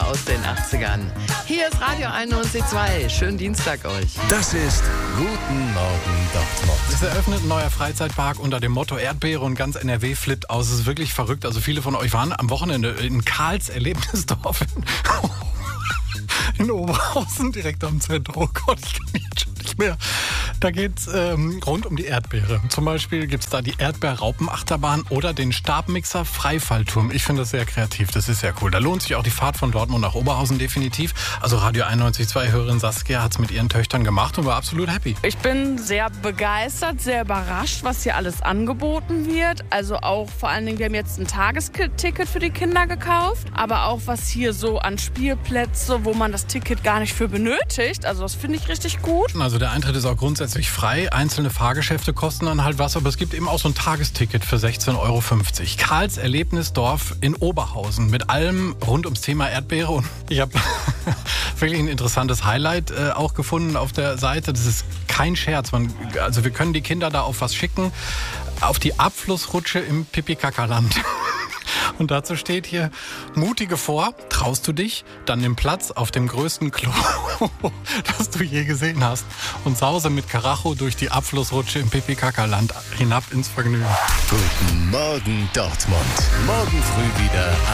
aus den 80ern. Hier ist Radio 91.2. Schönen Dienstag euch. Das ist Guten Morgen Dortmund. Es eröffnet ein neuer Freizeitpark unter dem Motto Erdbeere und ganz NRW flippt aus. Es ist wirklich verrückt. Also viele von euch waren am Wochenende in Karls Erlebnisdorf in Oberhausen, direkt am Zentrum. Oh Gott, ich kann jetzt schon nicht mehr. Da geht's rund um die Erdbeere. Zum Beispiel gibt's da die Erdbeer-Raupenachterbahn oder den Stabmixer Freifallturm. Ich finde das sehr kreativ, das ist sehr cool. Da lohnt sich auch die Fahrt von Dortmund nach Oberhausen definitiv. Also Radio 91.2 Hörerin Saskia hat's mit ihren Töchtern gemacht und war absolut happy. Ich bin sehr begeistert, sehr überrascht, was hier alles angeboten wird. Also auch vor allen Dingen, wir haben jetzt ein Tagesticket für die Kinder gekauft. Aber auch was hier so an Spielplätze, wo man das Ticket gar nicht für benötigt. Also das finde ich richtig gut. Also der Eintritt ist auch grundsätzlich frei. Einzelne Fahrgeschäfte kosten dann halt was, aber es gibt eben auch so ein Tagesticket für 16,50 Euro. Karls Erlebnisdorf in Oberhausen mit allem rund ums Thema Erdbeere. Und ich habe wirklich ein interessantes Highlight auch gefunden auf der Seite. Das ist kein Scherz. Also wir können die Kinder da auf was schicken. Auf die Abflussrutsche im Pipi-Kaka-Land. Und dazu steht hier, mutige vor, traust du dich, dann nimm Platz auf dem größten Klo, das du je gesehen hast. Und sause mit Karacho durch die Abflussrutsche im Pipi-Kaka-Land hinab ins Vergnügen. Guten Morgen Dortmund. Morgen früh wieder